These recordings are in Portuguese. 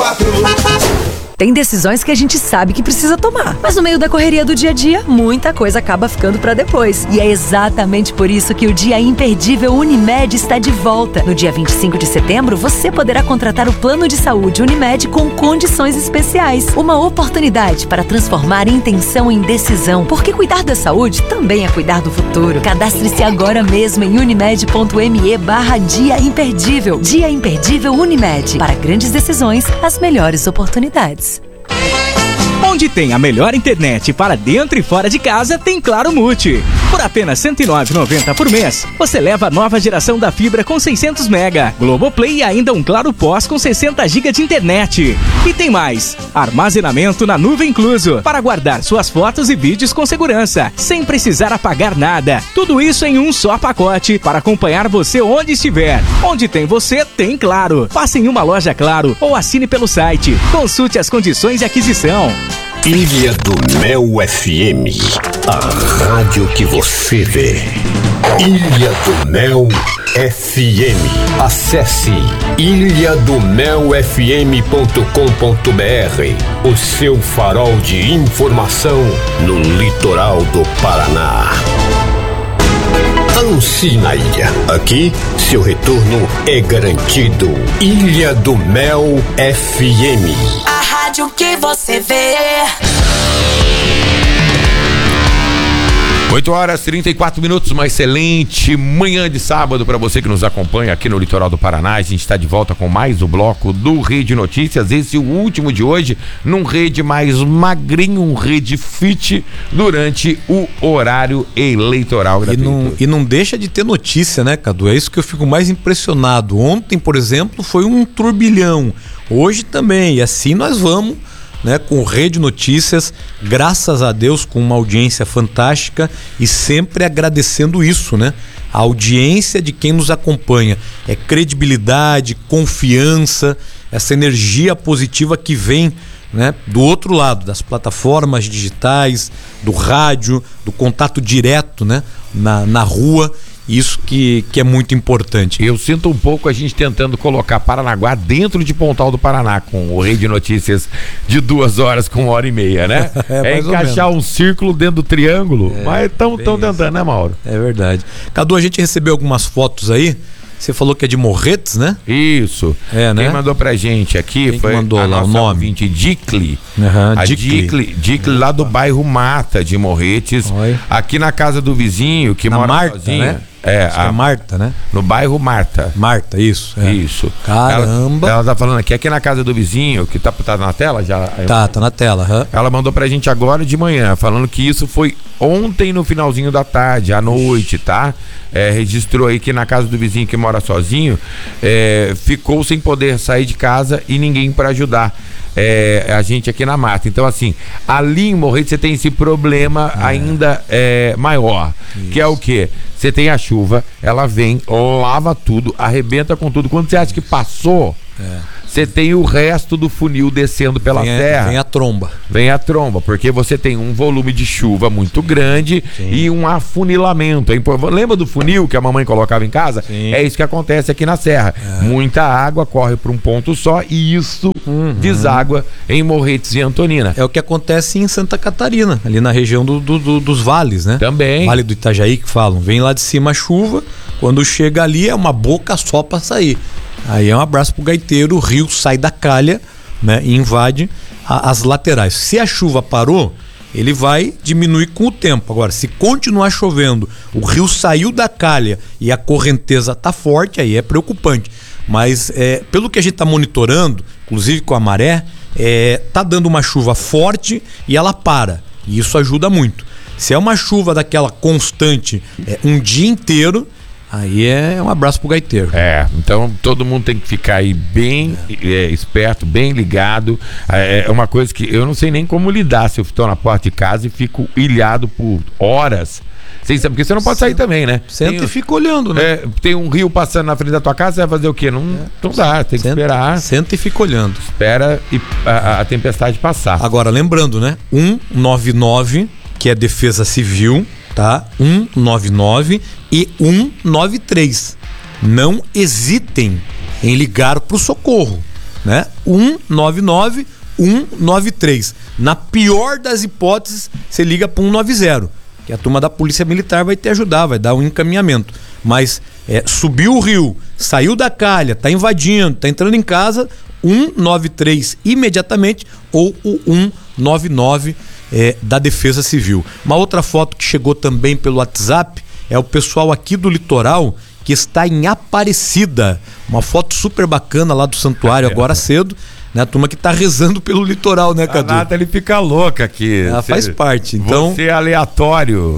94. Tem decisões que a gente sabe que precisa tomar, mas no meio da correria do dia a dia, muita coisa acaba ficando pra depois. E é exatamente por isso que o Dia Imperdível Unimed está de volta. No dia 25 de setembro, você poderá contratar o plano de saúde Unimed com condições especiais. Uma oportunidade para transformar intenção em decisão, porque cuidar da saúde também é cuidar do futuro. Cadastre-se agora mesmo em unimed.me/Dia Imperdível. Dia Imperdível Unimed. Para grandes decisões, as melhores oportunidades. Onde tem a melhor internet para dentro e fora de casa, tem Claro Multi. Por apenas R$ 109,90 por mês, você leva a nova geração da fibra com 600 mega, Globoplay e ainda um Claro Pós com 60 GB de internet. E tem mais, armazenamento na nuvem incluso, para guardar suas fotos e vídeos com segurança, sem precisar apagar nada. Tudo isso em um só pacote, para acompanhar você onde estiver. Onde tem você, tem Claro. Passe em uma loja Claro ou assine pelo site. Consulte as condições de aquisição. Ilha do Mel FM, a rádio que você vê. Ilha do Mel FM. Acesse ilhadomelfm.com.br, o seu farol de informação no litoral do Paraná. Anuncie na ilha. Aqui, seu retorno é garantido. Ilha do Mel FM. A rádio que você vê. 8h34, uma excelente manhã de sábado para você que nos acompanha aqui no litoral do Paraná. A gente está de volta com mais um bloco do Rede Notícias, esse o último de hoje, num Rede mais magrinho, um Rede Fit durante o horário eleitoral gratuito. E não deixa de ter notícia, né, Cadu? É isso que eu fico mais impressionado. Ontem, por exemplo, foi um turbilhão. Hoje também, e assim nós vamos, né, com Rede Notícias, graças a Deus, com uma audiência fantástica e sempre agradecendo isso, né? A audiência de quem nos acompanha. É credibilidade, confiança, essa energia positiva que vem, né, do outro lado, das plataformas digitais, do rádio, do contato direto, né, na rua. Isso que é muito importante. Eu sinto um pouco a gente tentando colocar Paranaguá dentro de Pontal do Paraná, com o Rede Notícias de 2 horas com 1h30, né? É encaixar um círculo dentro do triângulo, mas estão tentando, né, Mauro? É verdade. Cadu, a gente recebeu algumas fotos aí. Você falou que é de Morretes, né? Isso. É, né? Quem mandou pra gente aqui Quem foi mandou a lá nossa o nome? ouvinte, Dicli. Uhum, Dicli lá do bairro Mata de Morretes. Oi. Aqui na casa do vizinho que Na mora Marta, sozinho. né? É, é Marta, né? No bairro Marta. Marta, isso. É. Isso. Caramba. Ela tá falando aqui na casa do vizinho, que tá na tela já? Tá na tela. Uhum. Ela mandou pra gente agora de manhã, falando que isso foi ontem no finalzinho da tarde, à noite, tá? Registrou aí que na casa do vizinho que mora sozinho, ficou sem poder sair de casa e ninguém pra ajudar. A gente aqui na mata. Então, assim, ali em Morretes você tem esse problema ainda maior. Isso. Que é o quê? Você tem a chuva, ela vem, lava tudo, arrebenta com tudo. Quando você acha que passou, você tem o resto do funil descendo pela serra. Vem a tromba. Vem a tromba, porque você tem um volume de chuva muito grande. Sim. E um afunilamento. Lembra do funil que a mamãe colocava em casa? Sim. É isso que acontece aqui na serra. Muita água corre para um ponto só e isso deságua em Morretes e Antonina. É o que acontece em Santa Catarina, ali na região dos vales, né? Também. Vale do Itajaí que falam. Vem lá de cima a chuva, quando chega ali é uma boca só para sair. Aí é um abraço pro gaiteiro, o rio sai da calha, né, e invade as laterais. Se a chuva parou, ele vai diminuir com o tempo. Agora, se continuar chovendo, o rio saiu da calha e a correnteza tá forte, aí é preocupante. Mas pelo que a gente tá monitorando, inclusive com a maré, tá dando uma chuva forte e ela para. E isso ajuda muito. Se é uma chuva daquela constante um dia inteiro, aí é um abraço pro gaiteiro. Então todo mundo tem que ficar aí bem esperto, bem ligado. É uma coisa que eu não sei nem como lidar se eu estou na porta de casa e fico ilhado por horas. Porque você não pode sair também, né? Senta e fica olhando, né? Tem um rio passando na frente da tua casa, você vai fazer o quê? Não dá, tem que esperar. Senta e fica olhando. Espera a tempestade passar. Agora, lembrando, né? 199, que é Defesa Civil, tá? 199 e 193. Não hesitem em ligar pro socorro. né? 199 193. Na pior das hipóteses, você liga para 190, que a turma da Polícia Militar vai te ajudar, vai dar um encaminhamento. Mas subiu o rio, saiu da calha, tá invadindo, tá entrando em casa, 193 imediatamente, ou o 199 da Defesa Civil. Uma outra foto que chegou também pelo WhatsApp é o pessoal aqui do litoral que está em Aparecida. Uma foto super bacana lá do santuário agora cedo, né? A turma que tá rezando pelo litoral, né, Cadu? A Nathalie fica louca aqui. Ela faz parte. Então, você é aleatório.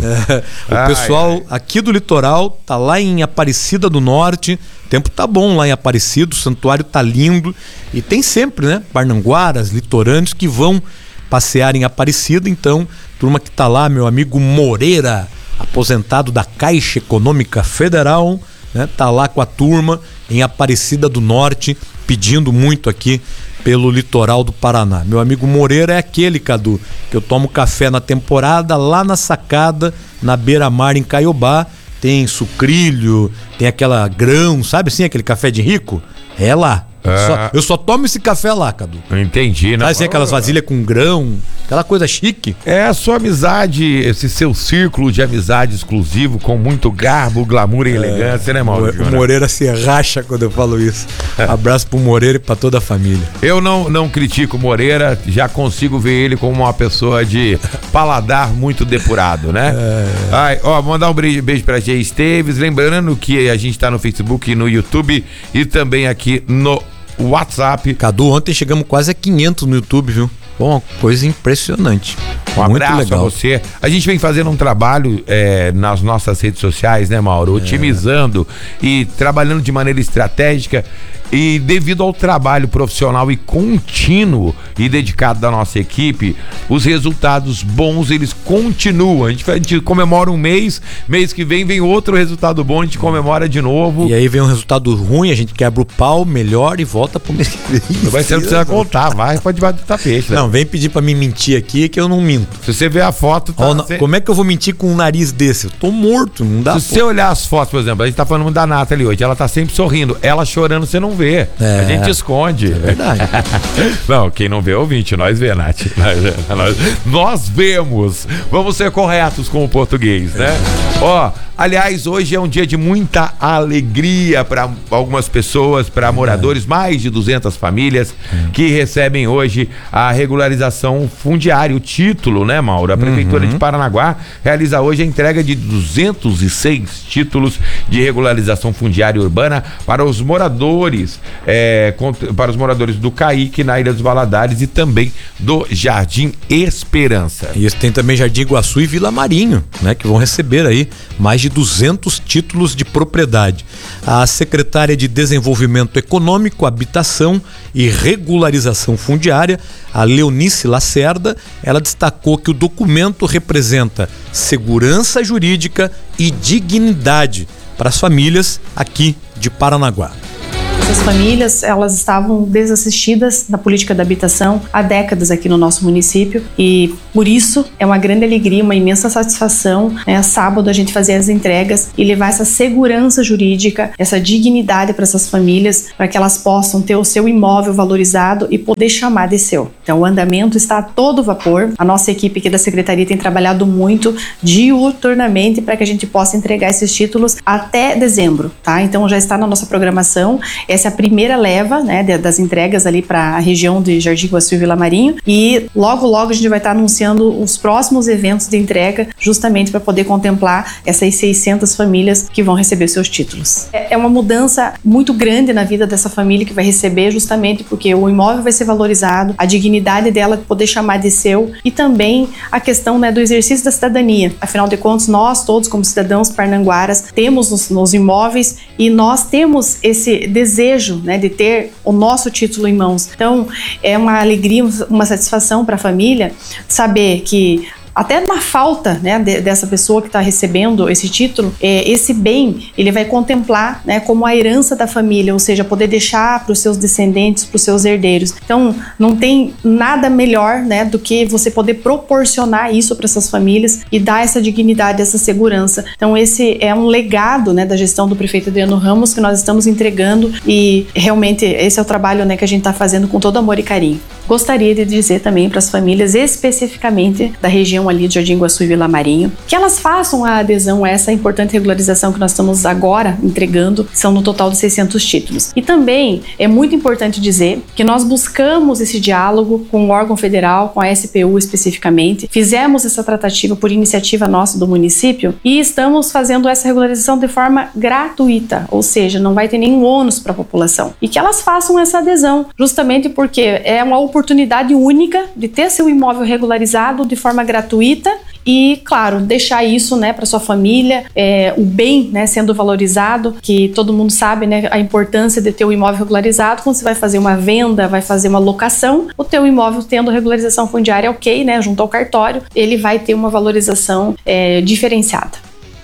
O pessoal aqui do litoral tá lá em Aparecida do Norte. O tempo tá bom lá em Aparecida, o santuário tá lindo. E tem sempre, né, parnanguaras, litorâneos que vão passear em Aparecida. Então, turma que tá lá, meu amigo Moreira, aposentado da Caixa Econômica Federal, né, tá lá com a turma em Aparecida do Norte, pedindo muito aqui pelo litoral do Paraná. Meu amigo Moreira é aquele, Cadu, que eu tomo café na temporada lá na sacada, na beira-mar em Caiobá. Tem sucrilho, tem aquela grão, sabe assim, aquele café de rico? É lá. Eu só tomo esse café lá, Cadu. Entendi, né? Sabe assim, aquelas vasilhas com grão, aquela coisa chique. É a sua amizade, esse seu círculo de amizade exclusivo, com muito garbo, glamour e elegância, né, Mauro? O Moreira se racha quando eu falo isso. Abraço pro Moreira e pra toda a família. Eu não critico o Moreira, já consigo ver ele como uma pessoa de paladar muito depurado, né? Mandar um beijo pra G Esteves, lembrando que a gente tá no Facebook, no YouTube e também aqui no WhatsApp. Cadu, ontem chegamos quase a 500 no YouTube, viu? Bom, uma coisa impressionante. Um muito abraço legal a você. A gente vem fazendo um trabalho nas nossas redes sociais, né, Mauro? Otimizando e trabalhando de maneira estratégica. E devido ao trabalho profissional e contínuo e dedicado da nossa equipe, os resultados bons, eles continuam. A gente comemora um mês que vem outro resultado bom, a gente comemora de novo. E aí vem um resultado ruim, a gente quebra o pau, melhora e volta pro mês que vem. Você não precisa contar, pode debaixo do tapete. Né? Não, vem pedir pra me mentir aqui que eu não minto. Se você ver a foto... Como é que eu vou mentir com um nariz desse? Eu tô morto, não dá. Se você olhar as fotos, por exemplo, a gente tá falando da Nathalie hoje, ela tá sempre sorrindo, ela chorando você não vê. A gente esconde. É verdade. Não, quem não vê é ouvinte, nós vê, Nath. Nós vemos. Vamos ser corretos com o português, né? Aliás, hoje é um dia de muita alegria para algumas pessoas, para moradores, mais de 200 famílias que recebem hoje a regularização fundiária, o título, né, Mauro? A Prefeitura de Paranaguá realiza hoje a entrega de 206 títulos de regularização fundiária urbana para os moradores, do Caique, na Ilha dos Valadares e também do Jardim Esperança. E tem também Jardim Iguaçu e Vila Marinho, né, que vão receber aí mais de 200 títulos de propriedade. A secretária de Desenvolvimento Econômico, Habitação e Regularização Fundiária, a Leonice Lacerda, ela destacou que o documento representa segurança jurídica e dignidade para as famílias aqui de Paranaguá. Essas famílias, elas estavam desassistidas da política da habitação há décadas aqui no nosso município e por isso é uma grande alegria, uma imensa satisfação, né, sábado a gente fazer as entregas e levar essa segurança jurídica, essa dignidade para essas famílias, para que elas possam ter o seu imóvel valorizado e poder chamar de seu. Então o andamento está a todo vapor, a nossa equipe aqui da Secretaria tem trabalhado muito diuturnamente para que a gente possa entregar esses títulos até dezembro, tá? Então já está na nossa programação. Essa é a primeira leva, né, das entregas ali para a região de Jardim Iguaçu e Vila Marinho e logo a gente vai estar anunciando os próximos eventos de entrega justamente para poder contemplar essas 600 famílias que vão receber seus títulos. É uma mudança muito grande na vida dessa família que vai receber justamente porque o imóvel vai ser valorizado, a dignidade dela poder chamar de seu e também a questão, né, do exercício da cidadania. Afinal de contas, nós todos como cidadãos parnanguaras temos nos imóveis e nós temos esse desejo, né, de ter o nosso título em mãos. Então, é uma alegria, uma satisfação para a família saber que até uma falta, né, dessa pessoa que está recebendo esse título, esse bem ele vai contemplar, né, como a herança da família, ou seja, poder deixar para os seus descendentes, para os seus herdeiros. Então, não tem nada melhor, né, do que você poder proporcionar isso para essas famílias e dar essa dignidade, essa segurança. Então, esse é um legado, né, da gestão do prefeito Adriano Ramos que nós estamos entregando e realmente esse é o trabalho, né, que a gente está fazendo com todo amor e carinho. Gostaria de dizer também para as famílias, especificamente da região ali de Jardim Guaçu e Vila Marinho, que elas façam a adesão a essa importante regularização que nós estamos agora entregando, que são no total de 600 títulos. E também é muito importante dizer que nós buscamos esse diálogo com o órgão federal, com a SPU especificamente, fizemos essa tratativa por iniciativa nossa do município e estamos fazendo essa regularização de forma gratuita, ou seja, não vai ter nenhum ônus para a população. E que elas façam essa adesão, justamente porque é uma oportunidade única de ter seu imóvel regularizado de forma gratuita e, claro, deixar isso, né, para sua família, o bem, né, sendo valorizado, que todo mundo sabe, né, a importância de ter o imóvel regularizado. Quando você vai fazer uma venda, vai fazer uma locação, o teu imóvel tendo regularização fundiária ok, né, junto ao cartório, ele vai ter uma valorização diferenciada.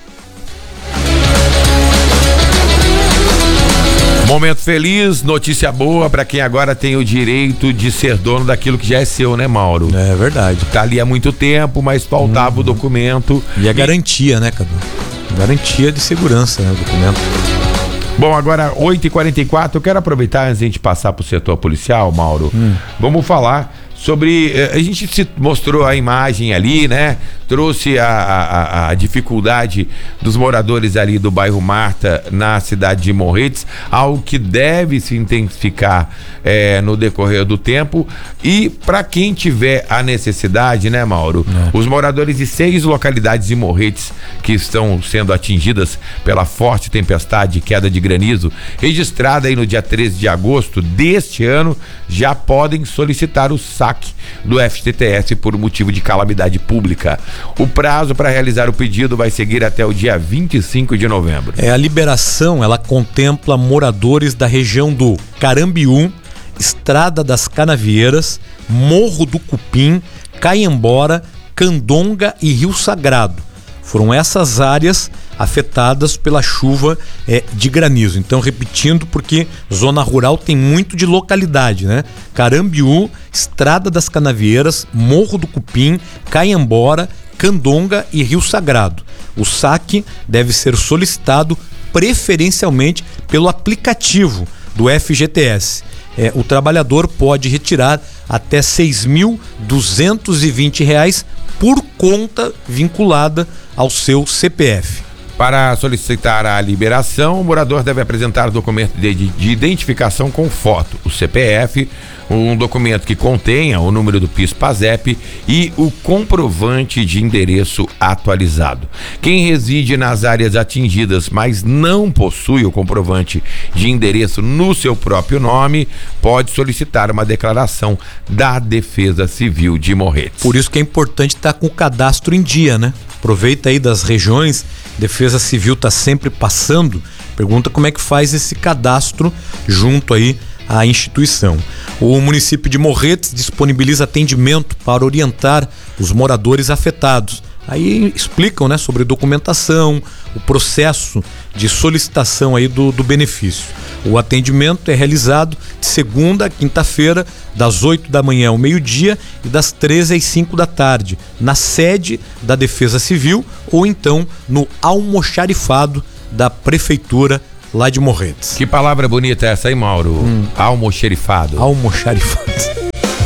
Momento feliz, notícia boa para quem agora tem o direito de ser dono daquilo que já é seu, né, Mauro? É verdade. Tá ali há muito tempo, mas faltava o documento. E a garantia, né, Cadu? Garantia de segurança, né, o documento. Bom, agora 8h44, eu quero aproveitar antes de a gente passar pro setor policial, Mauro. Vamos falar sobre, a gente se mostrou a imagem ali, né? Trouxe a dificuldade dos moradores ali do bairro Marta, na cidade de Morretes, algo que deve se intensificar no decorrer do tempo. E para quem tiver a necessidade, né, Mauro? Os moradores de 6 localidades de Morretes que estão sendo atingidas pela forte tempestade e queda de granizo, registrada aí no dia 13 de agosto deste ano, já podem solicitar o saque do FGTS por motivo de calamidade pública. O prazo para realizar o pedido vai seguir até o dia 25 de novembro. A liberação, ela contempla moradores da região do Carambiú, Estrada das Canavieiras, Morro do Cupim, Caiembora, Candonga e Rio Sagrado. Foram essas áreas afetadas pela chuva de granizo. Então, repetindo, porque zona rural tem muito de localidade, né? Carambiú, Estrada das Canavieiras, Morro do Cupim, Caiembora, Candonga e Rio Sagrado. O saque deve ser solicitado preferencialmente pelo aplicativo do FGTS. O trabalhador pode retirar até R$ 6.220 por conta vinculada ao seu CPF. Para solicitar a liberação, o morador deve apresentar o documento de identificação com foto, o CPF, um documento que contenha o número do PIS/PASEP e o comprovante de endereço atualizado. Quem reside nas áreas atingidas, mas não possui o comprovante de endereço no seu próprio nome, pode solicitar uma declaração da Defesa Civil de Morretes. Por isso que é importante estar com o cadastro em dia, né? Aproveita aí das regiões, Defesa Civil está sempre passando, pergunta como é que faz esse cadastro junto aí à instituição. O município de Morretes disponibiliza atendimento para orientar os moradores afetados. Aí explicam, né, sobre documentação, o processo de solicitação aí do benefício. O atendimento é realizado de segunda a quinta-feira, das 8 da manhã ao meio-dia e das 13 às 5 da tarde, na sede da Defesa Civil ou então no almoxarifado da Prefeitura lá de Morretes. Que palavra bonita é essa aí, Mauro? Almoxarifado. Almoxarifado.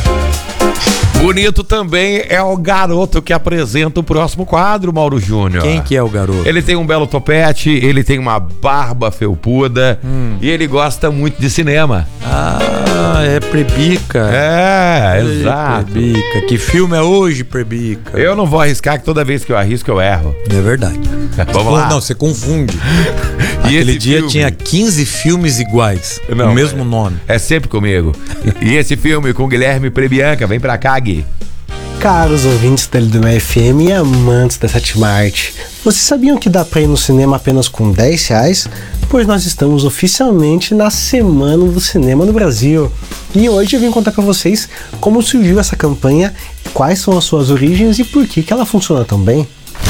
Bonito também é o garoto que apresenta o próximo quadro, Mauro Júnior. Quem que é o garoto? Ele tem um belo topete, ele tem uma barba felpuda e ele gosta muito de cinema. É Prebica. Exato. Prebica. Que filme é hoje, Prebica? Eu não vou arriscar, que toda vez que eu arrisco eu erro. É verdade. Vamos lá. Não, você confunde. Aquele dia filme tinha 15 filmes iguais, o mesmo nome. É sempre comigo. E esse filme com Guilherme Prebianca, vem pra cá, Gui. Caros ouvintes da LDMA FM e amantes da sétima arte, vocês sabiam que dá pra ir no cinema apenas com R$10? Pois nós estamos oficialmente na Semana do Cinema no Brasil. E hoje eu vim contar pra vocês como surgiu essa campanha quais são as suas origens e por que ela funciona tão bem.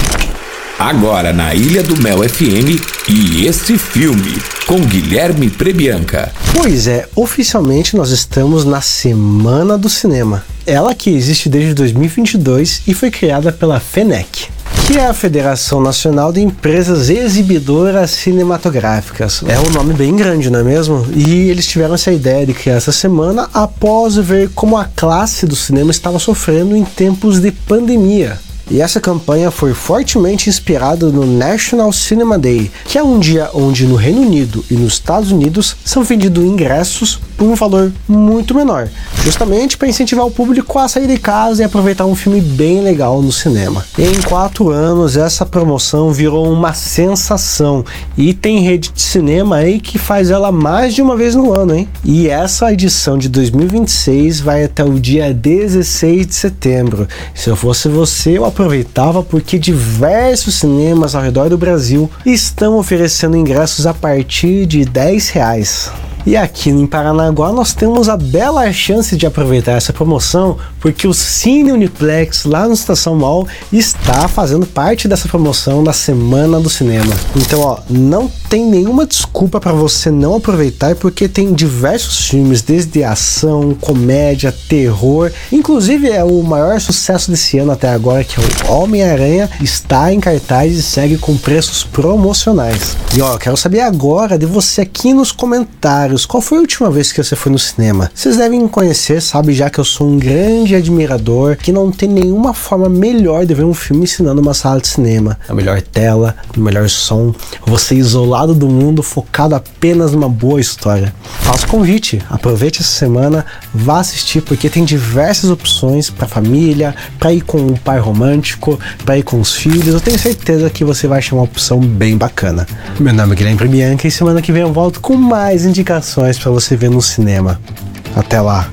Agora na Ilha do Mel FM e este filme com Guilherme Prebianca. Pois é, oficialmente nós estamos na Semana do Cinema. Ela que existe desde 2022 e foi criada pela FENEC, que é a Federação Nacional de Empresas Exibidoras Cinematográficas. É um nome bem grande, não é mesmo? E eles tiveram essa ideia de criar essa semana após ver como a classe do cinema estava sofrendo em tempos de pandemia. E essa campanha foi fortemente inspirada no National Cinema Day, que é um dia onde no Reino Unido e nos Estados Unidos são vendidos ingressos por um valor muito menor, justamente para incentivar o público a sair de casa e aproveitar um filme bem legal no cinema. Em 4 anos, essa promoção virou uma sensação e tem rede de cinema aí que faz ela mais de uma vez no ano, hein? E essa edição de 2026 vai até o dia 16 de setembro. Se eu fosse você, eu aproveitava porque diversos cinemas ao redor do Brasil estão oferecendo ingressos a partir de R$10. E aqui em Paranaguá nós temos a bela chance de aproveitar essa promoção, porque o Cine Uniplex lá no Estação Mall está fazendo parte dessa promoção da Semana do Cinema. Então, ó, não tem nenhuma desculpa para você não aproveitar, porque tem diversos filmes, desde ação, comédia, terror. Inclusive é o maior sucesso desse ano até agora, que é o Homem-Aranha, está em cartaz e segue com preços promocionais. E ó, eu quero saber agora de você aqui nos comentários, qual foi a última vez que você foi no cinema? Vocês devem conhecer, sabe, já que eu sou um grande admirador, que não tem nenhuma forma melhor de ver um filme ensinando uma sala de cinema. A melhor tela, o melhor som, você isolado do mundo, focado apenas numa boa história. Faço convite, aproveite essa semana, vá assistir, porque tem diversas opções para família, para ir com um pai romântico, para ir com os filhos. Eu tenho certeza que você vai achar uma opção bem bacana. Meu nome é Guilherme Prebianca e semana que vem eu volto com mais indicações para você ver no cinema. Até lá.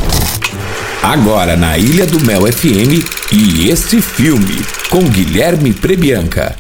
Agora na Ilha do Mel FM e este filme com Guilherme Prebianca.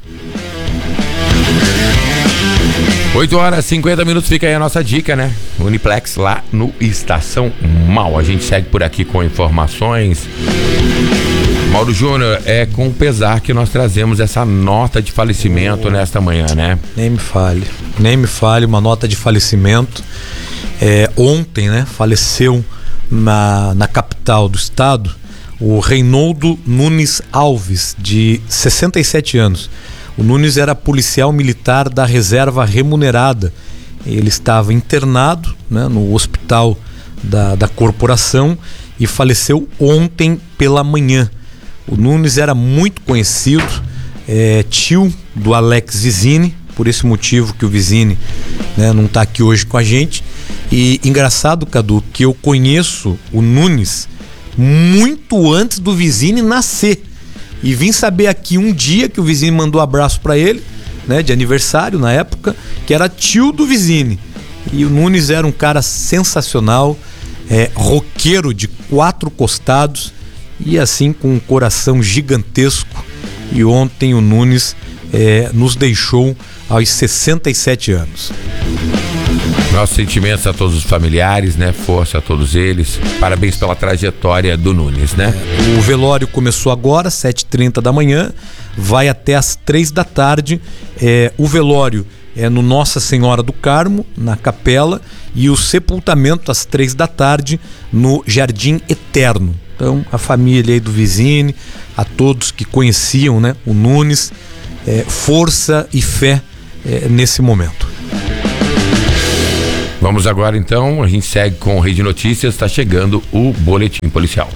8h50, fica aí a nossa dica, né? Uniplex lá no Estação Mall. A gente segue por aqui com informações. Mauro Júnior, é com pesar que nós trazemos essa nota de falecimento nesta manhã, né? Nem me fale, uma nota de falecimento. Ontem, né, faleceu na capital do estado o Reinoldo Nunes Alves, de 67 anos. O Nunes era policial militar da reserva remunerada. Ele estava internado, né, no hospital da corporação e faleceu ontem pela manhã. O Nunes era muito conhecido, tio do Alex Vizini, por esse motivo que o Vizini, né, não está aqui hoje com a gente. E engraçado, Cadu, que eu conheço o Nunes muito antes do Vizini nascer. E vim saber aqui um dia que o Vizini mandou um abraço para ele, né, de aniversário na época, que era tio do Vizini. E o Nunes era um cara sensacional, roqueiro de 4 costados e assim com um coração gigantesco. E ontem o Nunes nos deixou aos 67 anos. Nossos sentimentos a todos os familiares, né? Força a todos eles. Parabéns pela trajetória do Nunes, né? O velório começou agora, 7h30 da manhã, vai até às 3 da tarde. O velório é no Nossa Senhora do Carmo, na capela, e o sepultamento às 3 da tarde no Jardim Eterno. Então, a família aí do Vizini, a todos que conheciam, né, o Nunes, força e fé nesse momento. Vamos agora então, a gente segue com o Rede Notícias, está chegando o Boletim Policial.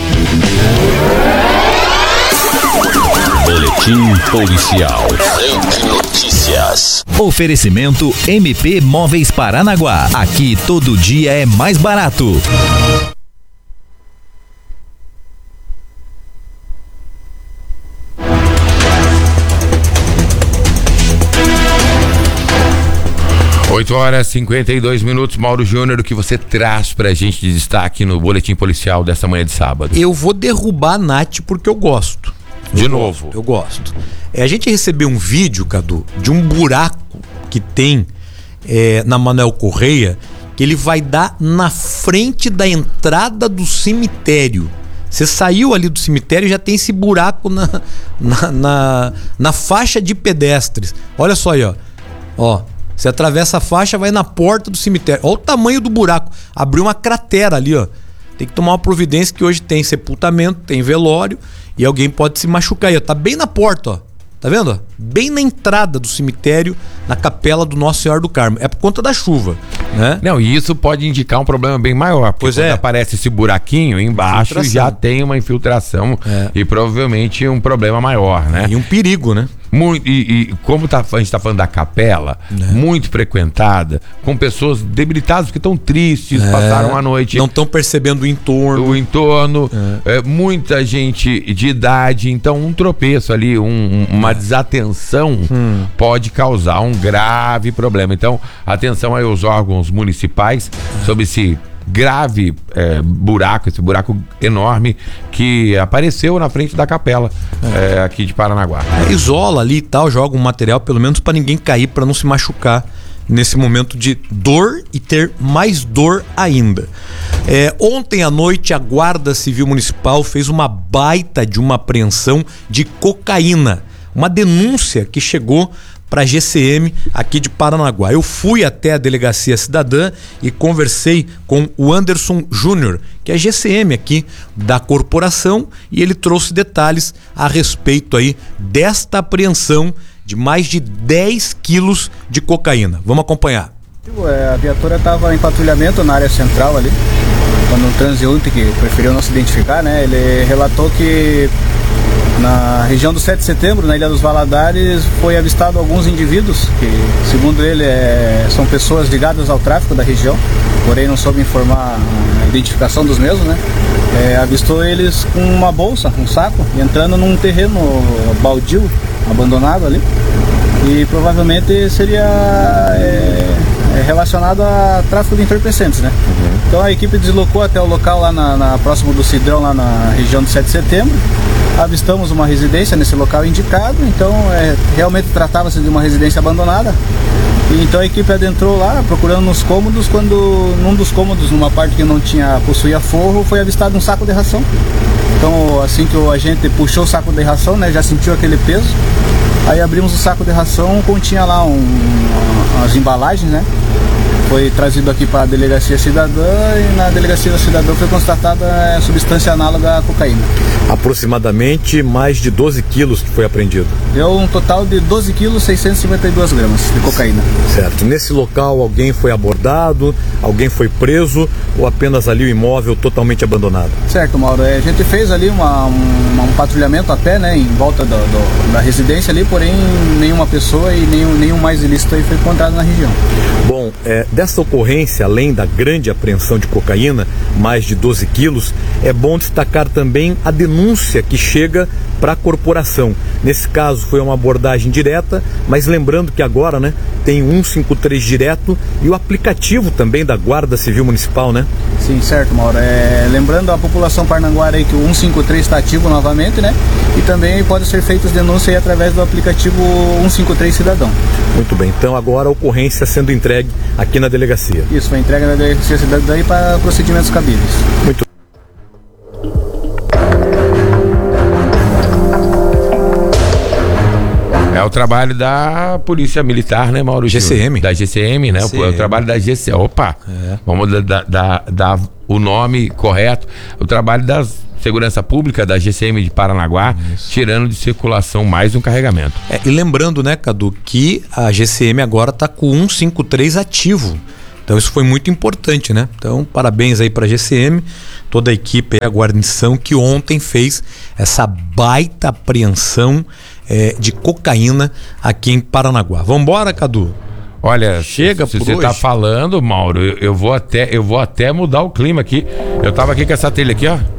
Boletim Policial. Rede Notícias. Oferecimento MP Móveis Paranaguá. Aqui todo dia é mais barato. Oito horas e 52 minutos, Mauro Júnior, o que você traz pra gente de destaque no Boletim Policial dessa manhã de sábado? Eu vou derrubar a Nath porque eu gosto. De novo? Eu gosto. A gente recebeu um vídeo, Cadu, de um buraco que tem na Manuel Correia, que ele vai dar na frente da entrada do cemitério. Você saiu ali do cemitério e já tem esse buraco na faixa de pedestres. Olha só aí, ó. Você atravessa a faixa, vai na porta do cemitério. Olha o tamanho do buraco. Abriu uma cratera ali, ó. Tem que tomar uma providência que hoje tem sepultamento, tem velório e alguém pode se machucar aí, ó. Tá bem na porta, ó. Tá vendo? Ó? Bem na entrada do cemitério, na capela do Nosso Senhor do Carmo. É por conta da chuva, né? Não, e isso pode indicar um problema bem maior. Pois quando aparece esse buraquinho embaixo, já tem uma infiltração e provavelmente um problema maior, né? E um perigo, né? Muito, e como a gente está falando da capela, muito frequentada, com pessoas debilitadas que estão tristes, passaram a noite. Não estão percebendo o entorno. Muita gente de idade, então um tropeço ali, uma desatenção pode causar um grave problema. Então, atenção aí aos órgãos municipais sobre esse grave buraco, esse buraco enorme que apareceu na frente da capela aqui de Paranaguá. Isola ali e tal, joga um material pelo menos para ninguém cair, para não se machucar nesse momento de dor e ter mais dor ainda. Ontem à noite a Guarda Civil Municipal fez uma baita de uma apreensão de cocaína, uma denúncia que chegou para a GCM aqui de Paranaguá. Eu fui até a Delegacia Cidadã e conversei com o Anderson Júnior, que é GCM aqui da corporação, e ele trouxe detalhes a respeito aí desta apreensão de mais de 10 quilos de cocaína. Vamos acompanhar. A viatura estava em patrulhamento na área central ali, quando um transeunte que preferiu não se identificar, né, ele relatou que na região do 7 de setembro, na Ilha dos Valadares, foi avistado alguns indivíduos que, segundo ele, são pessoas ligadas ao tráfico da região, porém não soube informar a identificação dos mesmos, né? Avistou eles com uma bolsa, um saco, entrando num terreno baldio, abandonado ali, e provavelmente seria relacionado a tráfico de entorpecentes, né? Então a equipe deslocou até o local lá próximo do Cidrão, lá na região do 7 de setembro. Avistamos uma residência nesse local indicado, então realmente tratava-se de uma residência abandonada. E então a equipe adentrou lá, procurando nos cômodos, quando num dos cômodos, numa parte que não possuía forro, foi avistado um saco de ração. Então assim que o agente puxou o saco de ração, né, já sentiu aquele peso. Aí abrimos o saco de ração, continha lá as embalagens, né? Foi trazido aqui para a Delegacia Cidadã e na Delegacia Cidadã foi constatada substância análoga à cocaína. Aproximadamente mais de 12 quilos que foi apreendido. Deu um total de 12 quilos 652 gramas de cocaína. Certo. Nesse local alguém foi abordado, alguém foi preso ou apenas ali o imóvel totalmente abandonado? Certo, Mauro. A gente fez ali um patrulhamento a pé, né, em volta da residência ali, porém nenhuma pessoa e nenhum mais ilícito aí foi encontrado na região. Bom, dessa ocorrência, além da grande apreensão de cocaína, mais de 12 quilos, é bom destacar também a denúncia que chega para a corporação. Nesse caso foi uma abordagem direta, mas lembrando que agora, né, tem 153 direto e o aplicativo também da Guarda Civil Municipal, né? Sim, certo, Mauro. Lembrando a população paranaguara aí que o 153 está ativo novamente, né? E também pode ser feitas denúncias aí através do aplicativo 153 Cidadão. Muito bem, então agora a ocorrência sendo entregue aqui na delegacia. Isso, foi entregue na Delegacia Cidadã aí para procedimentos cabíveis. Muito É o trabalho da Polícia Militar, né, Mauro? GCM. Da GCM, né? GCM. É o trabalho da GCM. Opa! Vamos dar o nome correto. O trabalho da Segurança Pública da GCM de Paranaguá, tirando de circulação mais um carregamento. E lembrando, né, Cadu, que a GCM agora está com 153 ativo. Então isso foi muito importante, né? Então parabéns aí para a GCM, toda a equipe, a guarnição que ontem fez essa baita apreensão de cocaína aqui em Paranaguá. Vambora, Cadu? Olha, chega se você tá falando, Mauro, eu vou até mudar o clima aqui. Eu tava aqui com essa trilha aqui, ó.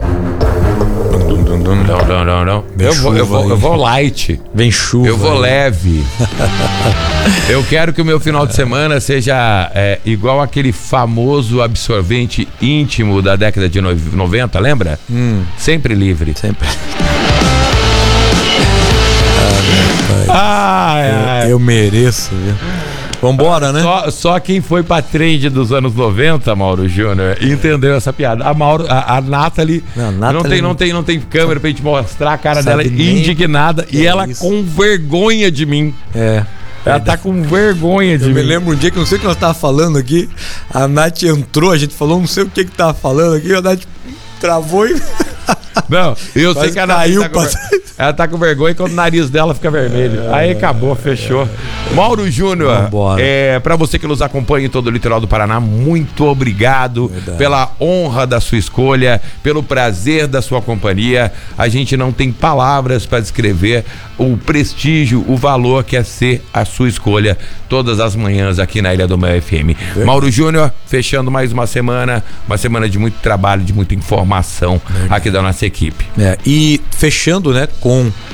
Não. Eu vou light. Vem chuva. Eu vou leve. Eu quero que o meu final de semana seja igual aquele famoso absorvente íntimo da década de 90, lembra? Sempre livre. Sempre. Eu mereço, viu? Vambora, né? Só quem foi pra trend dos anos 90, Mauro Júnior, entendeu essa piada. A Nathalie, não tem câmera pra gente mostrar a cara dela indignada e ela com vergonha de mim. Ela tá com vergonha de mim. Eu me lembro um dia que não sei o que nós tava falando aqui, a Nath entrou, a gente falou, não sei o que tava falando aqui, a Nath travou e... Não, eu sei que a Nath ela tá com vergonha quando o nariz dela fica vermelho. Aí acabou, fechou. Mauro Júnior, pra você que nos acompanha em todo o litoral do Paraná, muito obrigado pela honra da sua escolha, pelo prazer da sua companhia. A gente não tem palavras para descrever o prestígio, o valor que é ser a sua escolha todas as manhãs aqui na Ilha do Mel FM. Mauro Júnior, fechando mais uma semana de muito trabalho, de muita informação aqui da nossa equipe. E fechando, né, com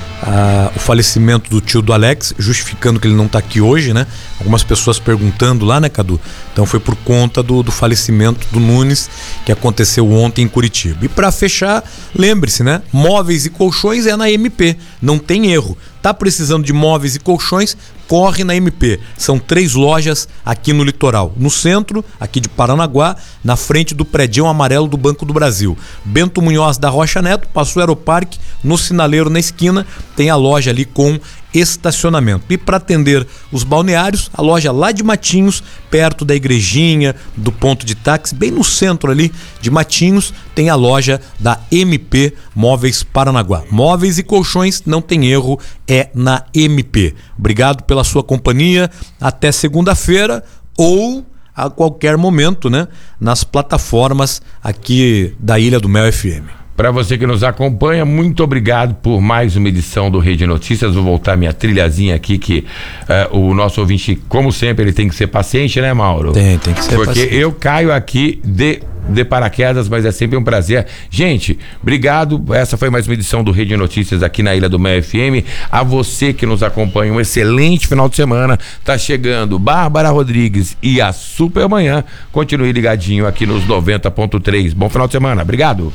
o falecimento do tio do Alex, justificando que ele não tá aqui hoje, né? Algumas pessoas perguntando lá, né, Cadu? Então foi por conta do falecimento do Nunes, que aconteceu ontem em Curitiba. E para fechar, lembre-se, né? Móveis e colchões é na MP, não tem erro. Tá precisando de móveis e colchões? Corre na MP. São 3 lojas aqui no litoral. No centro, aqui de Paranaguá, na frente do prédio amarelo do Banco do Brasil. Bento Munhoz da Rocha Neto, passou o Aeroparque, no sinaleiro na esquina, tem a loja ali com estacionamento. E para atender os balneários, a loja lá de Matinhos, perto da igrejinha, do ponto de táxi, bem no centro ali de Matinhos, tem a loja da MP Móveis Paranaguá. Móveis e colchões, não tem erro, é na MP. Obrigado pela sua companhia, até segunda-feira ou a qualquer momento, né, nas plataformas aqui da Ilha do Mel FM. Para você que nos acompanha, muito obrigado por mais uma edição do Rede Notícias. Vou voltar minha trilhazinha aqui, que o nosso ouvinte, como sempre, ele tem que ser paciente, né, Mauro? Tem que ser paciente. Porque eu caio aqui de paraquedas, mas é sempre um prazer. Gente, obrigado. Essa foi mais uma edição do Rede Notícias aqui na Ilha do Mel FM. A você que nos acompanha, um excelente final de semana. Tá chegando Bárbara Rodrigues e a Supermanhã. Continue ligadinho aqui nos 90.3. Bom final de semana. Obrigado.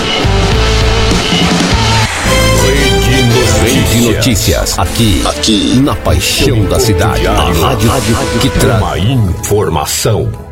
Rede Notícias. Aqui na paixão da cidade. A rádio que traz uma informação.